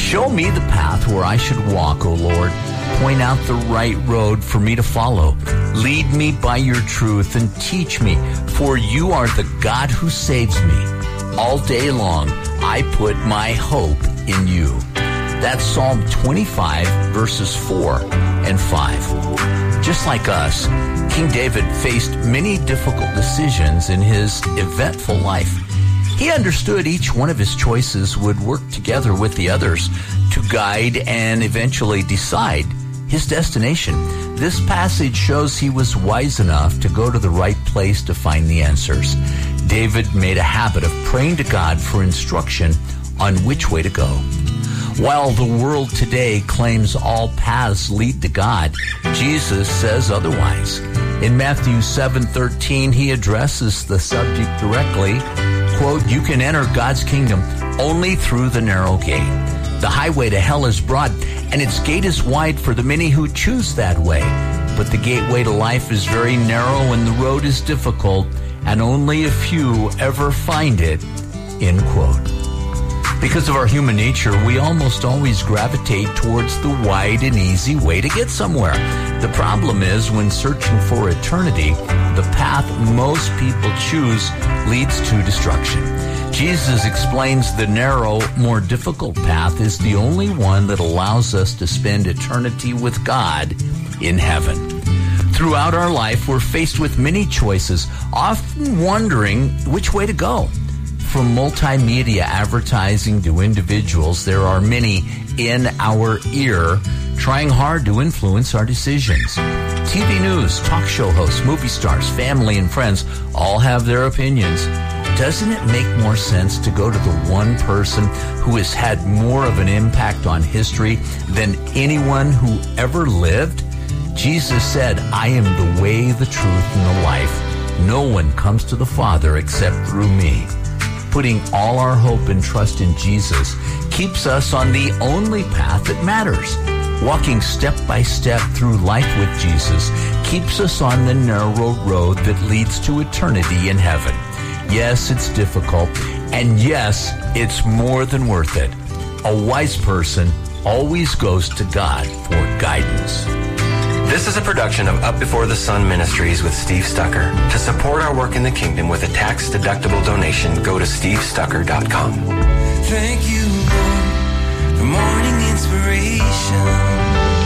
Show me the path where I should walk, O Lord. Point out the right road for me to follow. Lead me by your truth and teach me, for you are the God who saves me. All day long, I put my hope in you. That's Psalm 25, verses 4 and 5. Just like us, King David faced many difficult decisions in his eventful life. He understood each one of his choices would work together with the others to guide and eventually decide his destination. This passage shows he was wise enough to go to the right place to find the answers. David made a habit of praying to God for instruction on which way to go. While the world today claims all paths lead to God, Jesus says otherwise. In Matthew 7:13, he addresses the subject directly. Quote, you can enter God's kingdom only through the narrow gate. The highway to hell is broad, and its gate is wide for the many who choose that way. But the gateway to life is very narrow, and the road is difficult, and only a few ever find it, end quote. Because of our human nature, we almost always gravitate towards the wide and easy way to get somewhere. The problem is, when searching for eternity, the path most people choose leads to destruction. Jesus explains the narrow, more difficult path is the only one that allows us to spend eternity with God in heaven. Throughout our life, we're faced with many choices, often wondering which way to go. From multimedia advertising to individuals, there are many in our ear trying hard to influence our decisions. TV news, talk show hosts, movie stars, family, and friends all have their opinions. Doesn't it make more sense to go to the one person who has had more of an impact on history than anyone who ever lived? Jesus said, I am the way, the truth, and the life. No one comes to the Father except through me. Putting all our hope and trust in Jesus keeps us on the only path that matters. Walking step by step through life with Jesus keeps us on the narrow road that leads to eternity in heaven. Yes, it's difficult, and yes, it's more than worth it. A wise person always goes to God for guidance. This is a production of Up Before the Sun Ministries with Steve Stucker. To support our work in the kingdom with a tax-deductible donation, go to stevestucker.com. Thank you, Lord, for morning inspiration.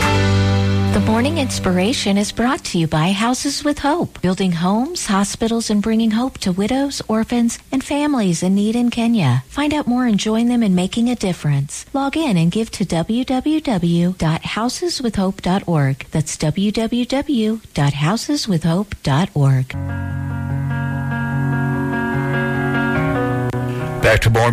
The Morning Inspiration is brought to you by Houses with Hope, building homes, hospitals, and bringing hope to widows, orphans, and families in need in Kenya. Find out more and join them in making a difference. Log in and give to www.houseswithhope.org. That's www.houseswithhope.org. Back to more